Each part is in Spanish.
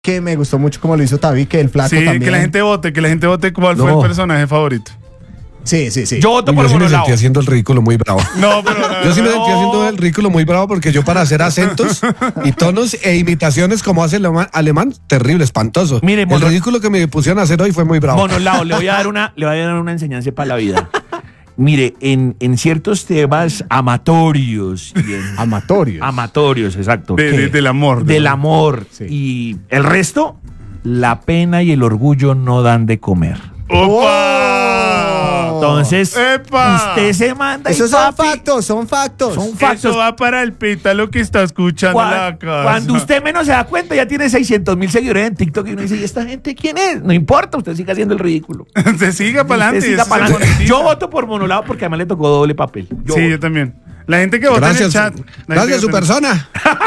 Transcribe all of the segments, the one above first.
que me gustó mucho como lo hizo Tabique, el flaco Sí, también. que la gente vote cuál fue el personaje favorito. Sí. Yo voto por Yo sí me Monolao. sentí haciendo el ridículo muy bravo. No, pero Yo sí me sentí haciendo el ridículo muy bravo porque yo para hacer acentos y tonos e imitaciones como hace el alemán, terrible, espantoso. Mire, el ridículo que me pusieron a hacer hoy fue muy bravo. Monolao, le voy a dar una enseñanza para la vida. Mire, en ciertos temas amatorios. Amatorios, exacto. del amor. Del amor. Sí. Y el resto, la pena y el orgullo no dan de comer. ¡Opa! Entonces, ¡Epa! usted se manda y Esos son papi, factos, son factos. son factos. Eso va para el pítalo que está escuchando la casa. Cuando usted menos se da cuenta, ya tiene 600,000 seguidores en TikTok y uno dice, ¿y esta gente quién es? No importa, usted siga haciendo el ridículo. Se siga para Usted adelante. siga pa'lante. Yo voto por Monolao porque además le tocó doble papel. Sí, yo también. La gente que vota Gracias, en el chat. gracias a su persona.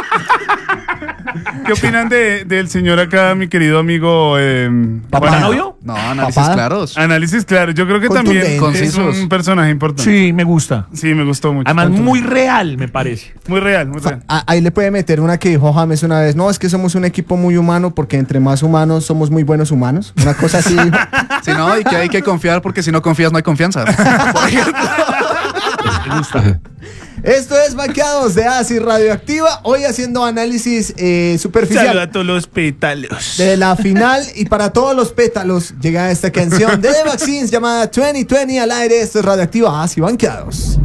¿Qué opinan del señor acá, mi querido amigo? ¿Papá novio? No, análisis Papá. claros. Análisis claro. Yo creo que Contundente. también es Concisos. un personaje importante. Sí, me gusta. Sí, me gustó mucho. Además, muy real, me parece. Muy real, muy real. Ahí le puede meter una que dijo James una vez. No, es que somos un equipo muy humano porque entre más humanos somos muy buenos humanos. Una cosa así. Si no, y que hay que confiar porque si no confías no hay confianza. Por ejemplo. Me gusta. Esto es Banqueados de Acid Radioactiva. Hoy haciendo análisis superficial Saluda a todos los pétalos. de la final. Y para todos los pétalos llega esta canción de The Vaccines llamada 2020 al aire. Esto es Radioactiva Acid Banqueados.